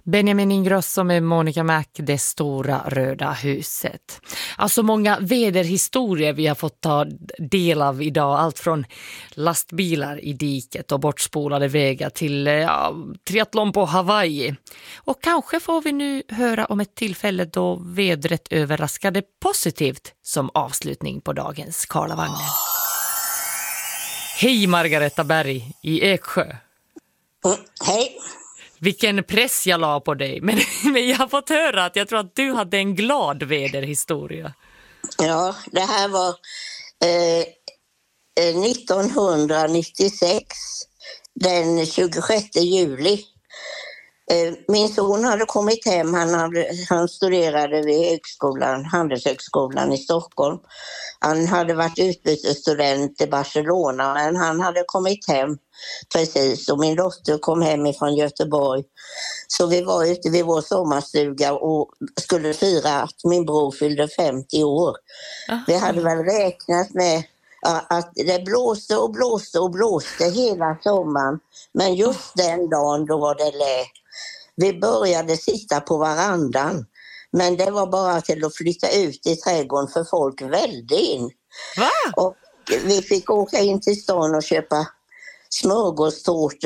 Benjamin Ingrosso med Monica Mac, Det stora röda huset. Alltså många väderhistorier vi har fått ta del av idag. Allt från lastbilar i diket och bortspolade vägar till triathlon på Hawaii. Och kanske får vi nu höra om ett tillfälle då vädret överraskade positivt som avslutning på dagens Karlavagnen. Hej Margareta Berg i Eksjö. Hej. Vilken press jag la på dig. Men jag har fått höra att jag tror att du hade en glad väderhistoria. Ja, det här var 1996, den 26 juli. Min son hade kommit hem, han studerade vid Handelshögskolan i Stockholm. Han hade varit utbytesstudent i Barcelona, men han hade kommit hem precis, och min dotter kom hem ifrån Göteborg. Så vi var ute vid vår sommarstuga och skulle fira att min bror fyllde 50 år. Vi hade väl räknat med att det blåste och blåste och blåste hela sommaren, men just den dagen då var det lä. Vi började sitta på varandan, men det var bara till att flytta ut i trädgården för folk välde in. Va? Och vi fick åka in till stan och köpa smörgåstårtor